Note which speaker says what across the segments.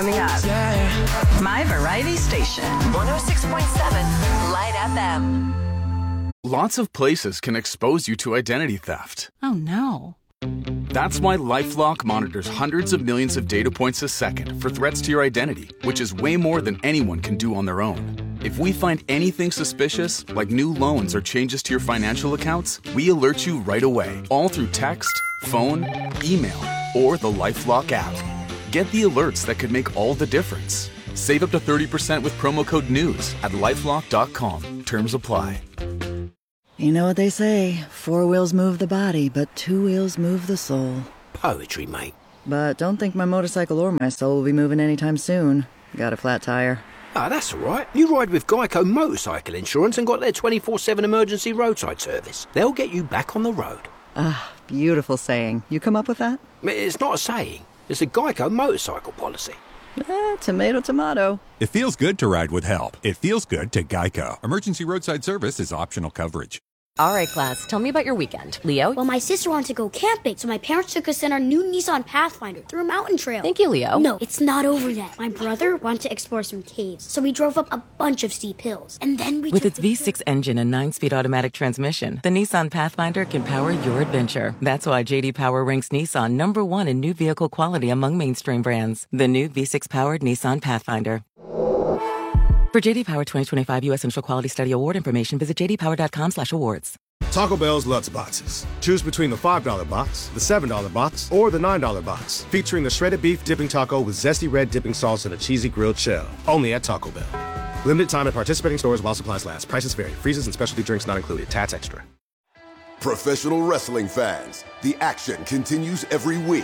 Speaker 1: Coming up, my variety station, 106.7 Light FM.
Speaker 2: Lots of places can expose you to identity theft.
Speaker 3: Oh, no.
Speaker 2: That's why LifeLock monitors hundreds of millions of data points a second for threats to your identity, which is way more than anyone can do on their own. If we find anything suspicious, like new loans or changes to your financial accounts, we alert you right away, all through text, phone, email, or the LifeLock app. Get the alerts that could make all the difference. Save up to 30% with promo code NEWS at LifeLock.com. Terms apply.
Speaker 4: You know what they say, 4 wheels move the body, but 2 wheels move the soul.
Speaker 5: Poetry, mate.
Speaker 4: But don't think my motorcycle or my soul will be moving anytime soon. Got a flat tire.
Speaker 5: Ah, that's all right. You ride with Geico Motorcycle Insurance and got their 24/7 emergency roadside service. They'll get you back on the road.
Speaker 4: Ah, beautiful saying. You come up with that?
Speaker 5: It's not a saying. It's a Geico motorcycle policy.
Speaker 4: Tomato, tomato.
Speaker 6: It feels good to ride with help. It feels good to Geico. Emergency roadside service is optional coverage.
Speaker 7: All right, class, tell me about your weekend. Leo?
Speaker 8: Well, my sister wanted to go camping, so my parents took us in our new Nissan Pathfinder through a mountain trail.
Speaker 7: Thank you, Leo.
Speaker 8: No, it's not over yet. My brother wanted to explore some caves, so we drove up a bunch of steep hills. And then we
Speaker 9: With its V6 engine and 9-speed automatic transmission, the Nissan Pathfinder can power your adventure. That's why J.D. Power ranks Nissan #1 in new vehicle quality among mainstream brands. The new V6-powered Nissan Pathfinder. For J.D. Power 2025 U.S. Central Quality Study Award information, visit jdpower.com/awards.
Speaker 10: Taco Bell's Lutz Boxes. Choose between the $5 box, the $7 box, or the $9 box. Featuring the shredded beef dipping taco with zesty red dipping sauce and a cheesy grilled shell. Only at Taco Bell. Limited time at participating stores while supplies last. Prices vary. Freezes and specialty drinks not included. Tats extra.
Speaker 11: Professional wrestling fans, the action continues every week.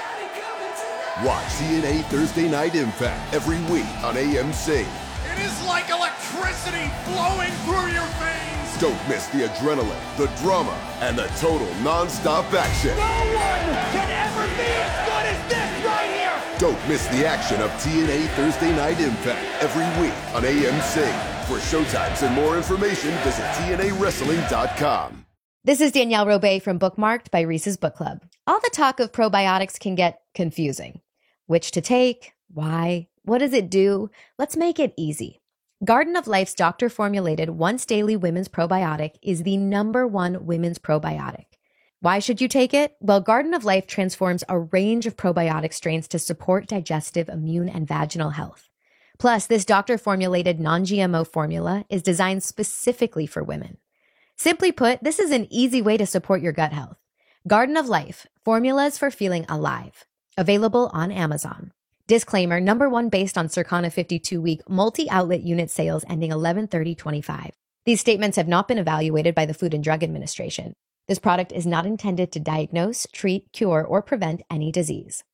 Speaker 11: Watch TNA Thursday Night Impact every week on AMC.
Speaker 12: It is like electricity flowing through your veins.
Speaker 11: Don't miss the adrenaline, the drama, and the total non-stop action.
Speaker 12: No one can ever be as good as this right here.
Speaker 11: Don't miss the action of TNA Thursday Night Impact every week on AMC. For showtimes and more information, visit TNAWrestling.com.
Speaker 13: This is Danielle Robay from Bookmarked by Reese's Book Club. All the talk of probiotics can get confusing. Which to take? Why? What does it do? Let's make it easy. Garden of Life's doctor-formulated once-daily women's probiotic is the #1 women's probiotic. Why should you take it? Well, Garden of Life transforms a range of probiotic strains to support digestive, immune, and vaginal health. Plus, this doctor-formulated non-GMO formula is designed specifically for women. Simply put, this is an easy way to support your gut health. Garden of Life, formulas for feeling alive. Available on Amazon. Disclaimer, #1 based on Circana 52-week multi-outlet unit sales ending 11/30/25. These statements have not been evaluated by the Food and Drug Administration. This product is not intended to diagnose, treat, cure, or prevent any disease.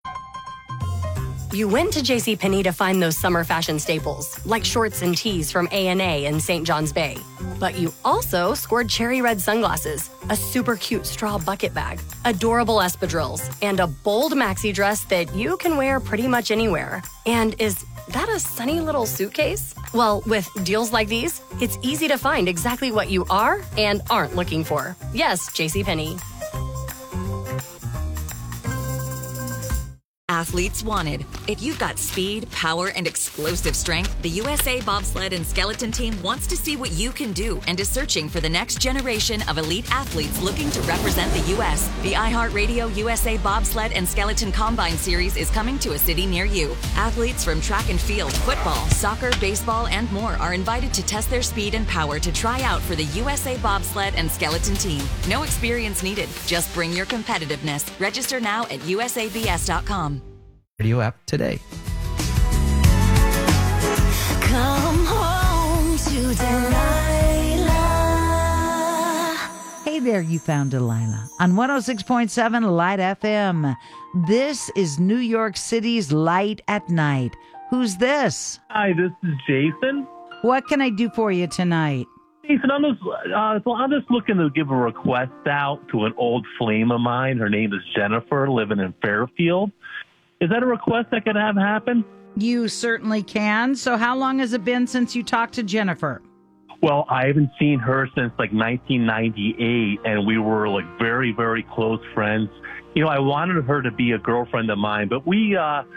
Speaker 7: You went to JCPenney to find those summer fashion staples, like shorts and tees from A&A and St. John's Bay. But you also scored cherry red sunglasses, a super cute straw bucket bag, adorable espadrilles, and a bold maxi dress that you can wear pretty much anywhere. And is that a sunny little suitcase? Well, with deals like these, it's easy to find exactly what you are and aren't looking for. Yes, JCPenney.
Speaker 14: Athletes wanted. If you've got speed, power, and explosive strength, the USA Bobsled and Skeleton Team wants to see what you can do and is searching for the next generation of elite athletes looking to represent the U.S. The iHeartRadio USA Bobsled and Skeleton Combine Series is coming to a city near you. Athletes from track and field, football, soccer, baseball, and more are invited to test their speed and power to try out for the USA Bobsled and Skeleton Team. No experience needed. Just bring your competitiveness. Register now at usabs.com.
Speaker 15: Radio app today.
Speaker 16: Come home to Delilah.
Speaker 17: Hey there, you found Delilah on 106.7 Light FM. This is New York City's Light at Night. Who's this?
Speaker 18: Hi, this is Jason.
Speaker 17: What can I do for you tonight?
Speaker 18: Jason, I'm just looking to give a request out to an old flame of mine. Her name is Jennifer, living in Fairfield. Is that a request I could have happen?
Speaker 17: You certainly can. So how long has it been since you talked to Jennifer?
Speaker 18: Well, I haven't seen her since like 1998, and we were like very, very close friends. You know, I wanted her to be a girlfriend of mine, but we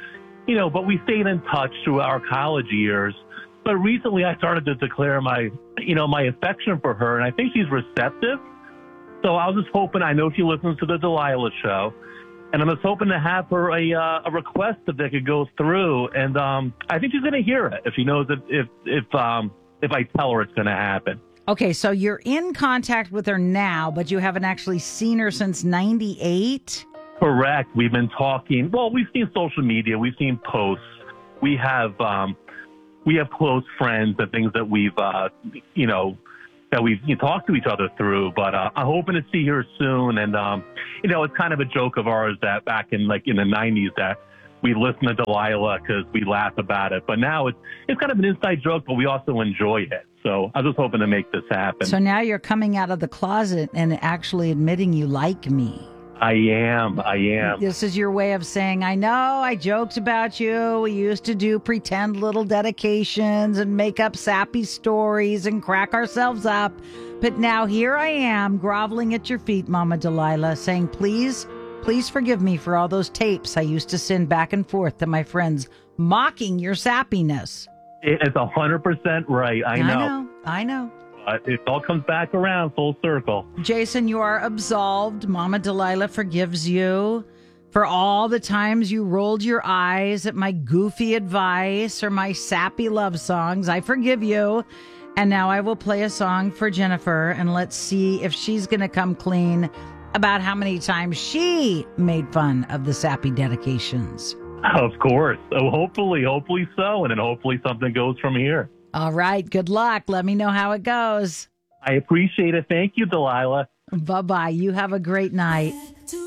Speaker 18: but we stayed in touch through our college years. But recently I started to declare my affection for her, and I think she's receptive. So I was just hoping, I know she listens to the Delilah show, and I'm just hoping to have her a request that could go through. And I think she's going to hear it if she knows that if I tell her it's going to happen.
Speaker 17: Okay, so you're in contact with her now, but you haven't actually seen her since 98?
Speaker 18: Correct. We've been talking. Well, we've seen social media. We've seen posts. We have close friends and things that we've that we've talked to each other through. But I'm hoping to see her soon. And it's kind of a joke of ours that back in the 90s that we listen to Delilah because we laugh about it. But now it's kind of an inside joke, but we also enjoy it. So I'm just hoping to make this happen.
Speaker 17: So now you're coming out of the closet and actually admitting you like me.
Speaker 18: I am.
Speaker 17: This is your way of saying, I know, I joked about you. We used to do pretend little dedications and make up sappy stories and crack ourselves up. But now here I am, groveling at your feet, Mama Delilah, saying, please forgive me for all those tapes I used to send back and forth to my friends, mocking your sappiness.
Speaker 18: It's 100% right.
Speaker 17: I know.
Speaker 18: It all comes back around full circle.
Speaker 17: Jason, you are absolved. Mama Delilah forgives you for all the times you rolled your eyes at my goofy advice or my sappy love songs. I forgive you. And now I will play a song for Jennifer, and let's see if she's going to come clean about how many times she made fun of the sappy dedications.
Speaker 18: Of course. So hopefully so. And then hopefully something goes from here.
Speaker 17: All right. Good luck. Let me know how it goes.
Speaker 18: I appreciate it. Thank you, Delilah.
Speaker 17: Bye-bye. You have a great night.